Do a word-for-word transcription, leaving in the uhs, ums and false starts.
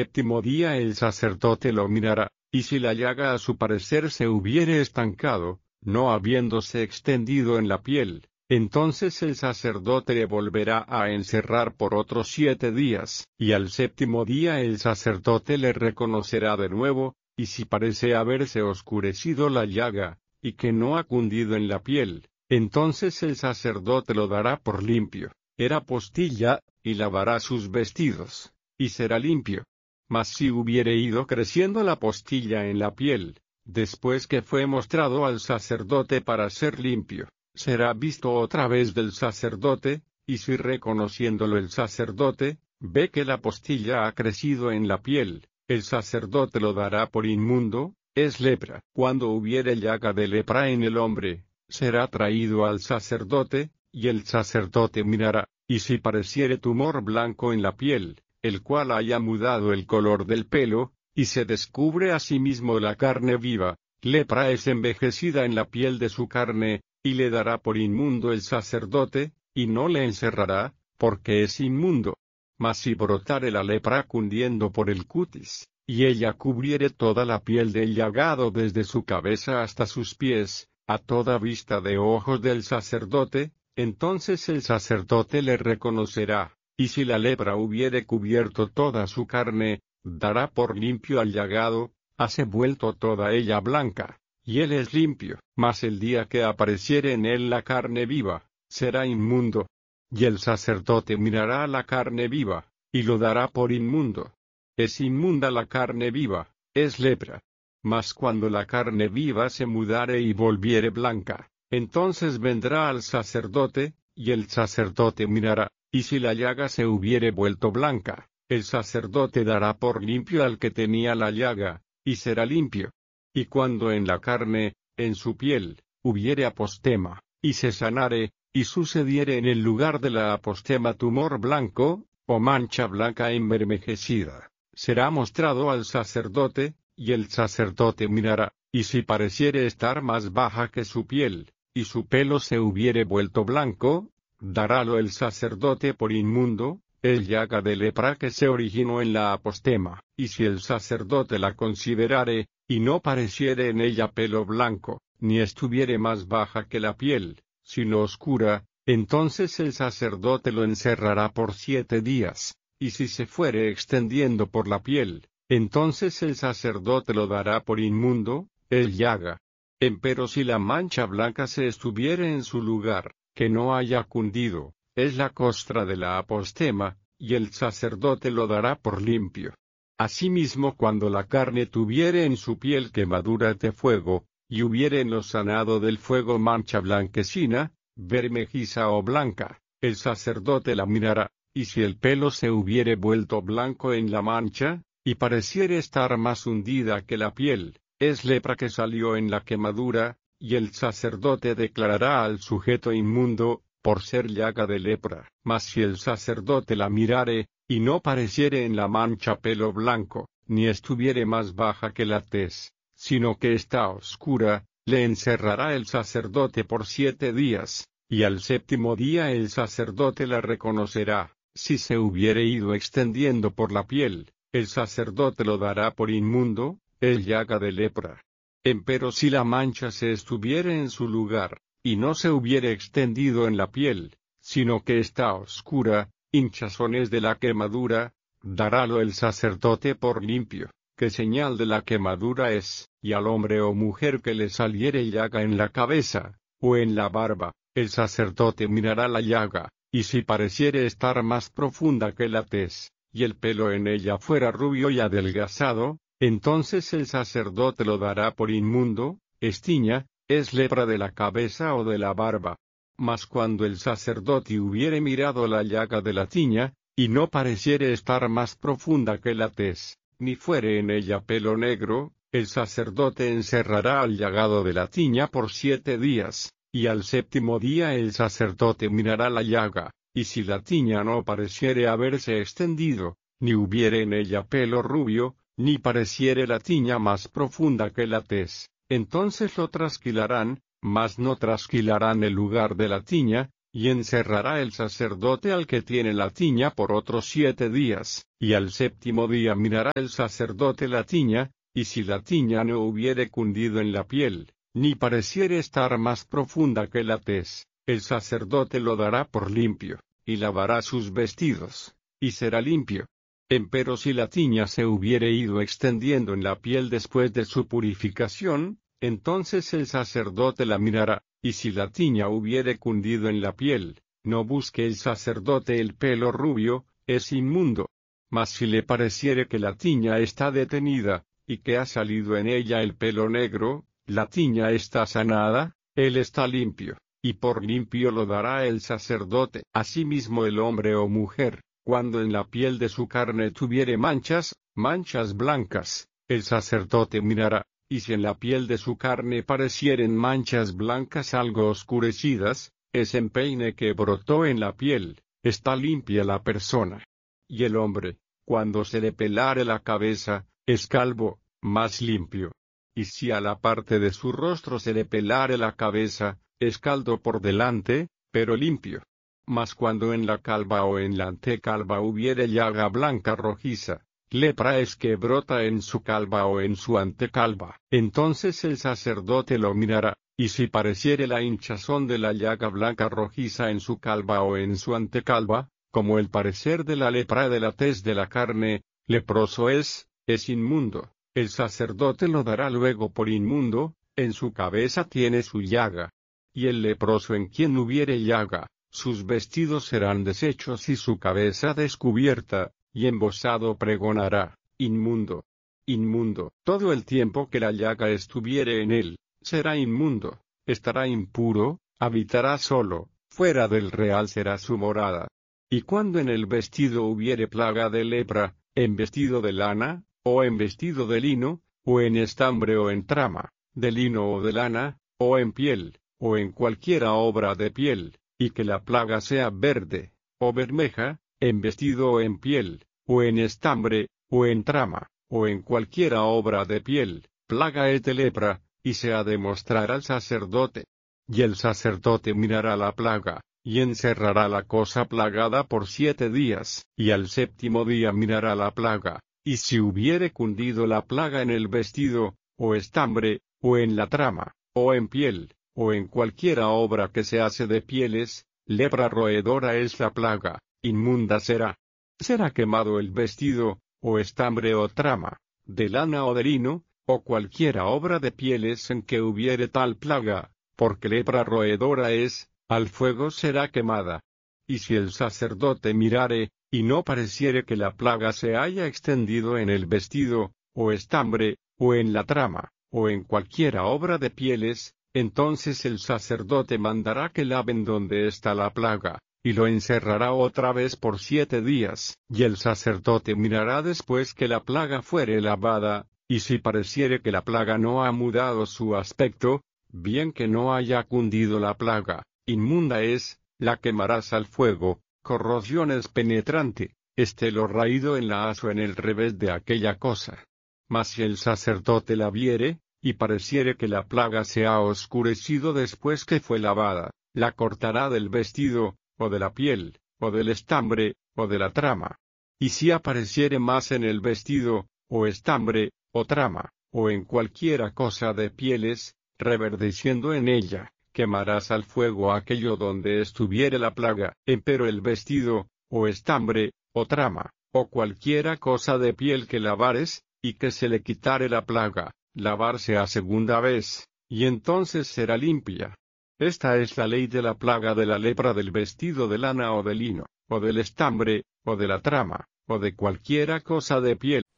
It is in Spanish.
séptimo día el sacerdote lo mirará, y si la llaga a su parecer se hubiere estancado, no habiéndose extendido en la piel, entonces el sacerdote le volverá a encerrar por otros siete días, y al séptimo día el sacerdote le reconocerá de nuevo, y si parece haberse oscurecido la llaga, y que no ha cundido en la piel, entonces el sacerdote lo dará por limpio, era postilla, y lavará sus vestidos, y será limpio. Mas si hubiere ido creciendo la postilla en la piel, después que fue mostrado al sacerdote para ser limpio, será visto otra vez del sacerdote, y si reconociéndolo el sacerdote, ve que la postilla ha crecido en la piel, el sacerdote lo dará por inmundo, es lepra. Cuando hubiere llaga de lepra en el hombre, será traído al sacerdote, y el sacerdote mirará, y si pareciere tumor blanco en la piel, el cual haya mudado el color del pelo, y se descubre asimismo la carne viva, lepra es envejecida en la piel de su carne, y le dará por inmundo el sacerdote, y no le encerrará, porque es inmundo. Mas si brotare la lepra cundiendo por el cutis, y ella cubriere toda la piel del llagado desde su cabeza hasta sus pies, a toda vista de ojos del sacerdote, entonces el sacerdote le reconocerá, y si la lepra hubiere cubierto toda su carne, dará por limpio al llagado, hase vuelto toda ella blanca, y él es limpio. Mas el día que apareciere en él la carne viva, será inmundo. Y el sacerdote mirará la carne viva, y lo dará por inmundo. Es inmunda la carne viva, es lepra. Mas cuando la carne viva se mudare y volviere blanca, entonces vendrá al sacerdote, y el sacerdote mirará, y si la llaga se hubiere vuelto blanca, el sacerdote dará por limpio al que tenía la llaga, y será limpio. Y cuando en la carne, en su piel, hubiere apostema, y se sanare, y sucediere en el lugar de la apostema tumor blanco, o mancha blanca envermejecida, será mostrado al sacerdote, y el sacerdote mirará, y si pareciere estar más baja que su piel, y su pelo se hubiere vuelto blanco, darálo el sacerdote por inmundo, el llaga de lepra que se originó en la apostema, y si el sacerdote la considerare, y no pareciere en ella pelo blanco, ni estuviere más baja que la piel, sino oscura, entonces el sacerdote lo encerrará por siete días, y si se fuere extendiendo por la piel, entonces el sacerdote lo dará por inmundo, el llaga. Empero si la mancha blanca se estuviere en su lugar, que no haya cundido, es la costra de la apostema, y el sacerdote lo dará por limpio. Asimismo cuando la carne tuviere en su piel quemaduras de fuego, y hubiere en lo sanado del fuego mancha blanquecina, bermejiza o blanca, el sacerdote la mirará, y si el pelo se hubiere vuelto blanco en la mancha, y pareciere estar más hundida que la piel, es lepra que salió en la quemadura, y el sacerdote declarará al sujeto inmundo, por ser llaga de lepra. Mas si el sacerdote la mirare, y no pareciere en la mancha pelo blanco, ni estuviere más baja que la tez, sino que está oscura, le encerrará el sacerdote por siete días, y al séptimo día el sacerdote la reconocerá. Si se hubiere ido extendiendo por la piel, el sacerdote lo dará por inmundo, el llaga de lepra. Empero si la mancha se estuviere en su lugar, y no se hubiere extendido en la piel, sino que está oscura, hinchazones de la quemadura, darálo el sacerdote por limpio, que señal de la quemadura es, y al hombre o mujer que le saliere llaga en la cabeza, o en la barba, el sacerdote mirará la llaga, y si pareciere estar más profunda que la tez, y el pelo en ella fuera rubio y adelgazado, entonces el sacerdote lo dará por inmundo, estiña, es lepra de la cabeza o de la barba. Mas cuando el sacerdote hubiere mirado la llaga de la tiña, y no pareciere estar más profunda que la tez, ni fuere en ella pelo negro, el sacerdote encerrará al llagado de la tiña por siete días, y al séptimo día el sacerdote mirará la llaga, y si la tiña no pareciere haberse extendido, ni hubiere en ella pelo rubio, ni pareciere la tiña más profunda que la tez, entonces lo trasquilarán, mas no trasquilarán el lugar de la tiña, Y encerrará el sacerdote al que tiene la tiña por otros siete días, y al séptimo día mirará el sacerdote la tiña, y si la tiña no hubiere cundido en la piel, ni pareciere estar más profunda que la tez, el sacerdote lo dará por limpio, y lavará sus vestidos, y será limpio. Empero si la tiña se hubiere ido extendiendo en la piel después de su purificación, entonces el sacerdote la mirará, y si la tiña hubiere cundido en la piel, no busque el sacerdote el pelo rubio, es inmundo. Mas si le pareciere que la tiña está detenida, y que ha salido en ella el pelo negro, la tiña está sanada, él está limpio, y por limpio lo dará el sacerdote. Asimismo el hombre o mujer, cuando en la piel de su carne tuviere manchas, manchas blancas, el sacerdote mirará, y si en la piel de su carne parecieren manchas blancas algo oscurecidas, es empeine que brotó en la piel, está limpia la persona. Y el hombre, cuando se le pelare la cabeza, es calvo, más limpio. Y si a la parte de su rostro se le pelare la cabeza, es calvo por delante, pero limpio. Mas cuando en la calva o en la antecalva hubiere llaga blanca rojiza, lepra es que brota en su calva o en su antecalva. Entonces el sacerdote lo mirará, y si pareciere la hinchazón de la llaga blanca rojiza en su calva o en su antecalva, como el parecer de la lepra de la tez de la carne, leproso es, es inmundo, el sacerdote lo dará luego por inmundo, en su cabeza tiene su llaga. Y el leproso en quien hubiere llaga, sus vestidos serán deshechos y su cabeza descubierta, y embozado pregonará, inmundo, inmundo. Todo el tiempo que la llaga estuviere en él, será inmundo, estará impuro, habitará solo, fuera del real será su morada. Y cuando en el vestido hubiere plaga de lepra, en vestido de lana, o en vestido de lino, o en estambre o en trama, de lino o de lana, o en piel, o en cualquiera obra de piel, y que la plaga sea verde, o bermeja, en vestido o en piel, o en estambre, o en trama, o en cualquiera obra de piel, plaga es de lepra, y se ha de mostrar al sacerdote. Y el sacerdote mirará la plaga, y encerrará la cosa plagada por siete días, y al séptimo día mirará la plaga, y si hubiere cundido la plaga en el vestido, o estambre, o en la trama, o en piel, o en cualquiera obra que se hace de pieles, lepra roedora es la plaga, inmunda será. Será quemado el vestido, o estambre o trama, de lana o de lino, o cualquiera obra de pieles en que hubiere tal plaga, porque lepra roedora es, al fuego será quemada. Y si el sacerdote mirare, y no pareciere que la plaga se haya extendido en el vestido, o estambre, o en la trama, o en cualquiera obra de pieles, entonces el sacerdote mandará que laven donde está la plaga, y lo encerrará otra vez por siete días. Y el sacerdote mirará después que la plaga fuere lavada, y si pareciere que la plaga no ha mudado su aspecto, bien que no haya cundido la plaga, inmunda es, la quemarás al fuego, corrosión es penetrante, esté lo raído en la haz o en el revés de aquella cosa. Mas si el sacerdote la viere, y pareciere que la plaga se ha oscurecido después que fue lavada, la cortará del vestido, o de la piel, o del estambre, o de la trama. Y si apareciere más en el vestido, o estambre, o trama, o en cualquiera cosa de pieles, reverdeciendo en ella, quemarás al fuego aquello donde estuviere la plaga. Empero el vestido, o estambre, o trama, o cualquiera cosa de piel que lavares, y que se le quitare la plaga, lavarse a segunda vez, y entonces será limpia. Esta es la ley de la plaga de la lepra del vestido de lana o de lino, o del estambre, o de la trama, o de cualquiera cosa de piel.